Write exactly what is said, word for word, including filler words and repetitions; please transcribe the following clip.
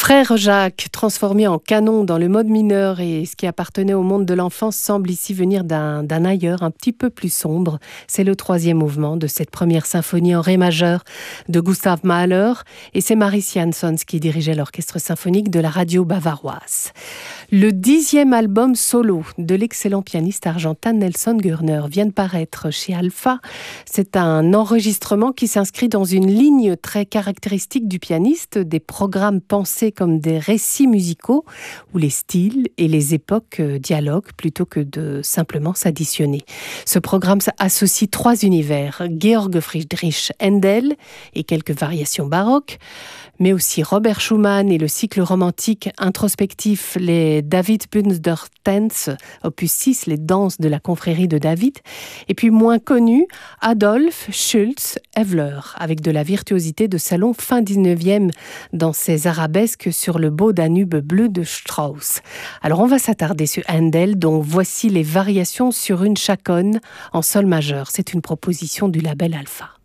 Frère Jacques, transformé en canon dans le mode mineur et ce qui appartenait au monde de l'enfance semble ici venir d'un, d'un ailleurs un petit peu plus sombre. C'est le troisième mouvement de cette première symphonie en ré majeur de Gustav Mahler et c'est Maris Jansons qui dirigeait l'orchestre symphonique de la radio bavaroise. Le dixième album solo de l'excellent pianiste argentin Nelson Gurner vient de paraître chez Alpha. C'est un enregistrement qui s'inscrit dans une ligne très caractéristique du pianiste, des programmes pensés comme des récits musicaux où les styles et les époques dialoguent plutôt que de simplement s'additionner. Ce programme associe trois univers, Georg Friedrich Händel et quelques variations baroques, mais aussi Robert Schumann et le cycle romantique introspectif, les David Bunster Tanz, opus six, les danses de la confrérie de David, et puis moins connu, Adolf Schultz Evler, avec de la virtuosité de salon fin dix-neuvième dans ses arabesques sur le beau Danube bleu de Strauss. Alors on va s'attarder sur Händel, dont voici les variations sur une chaconne en sol majeur. C'est une proposition du label Alpha.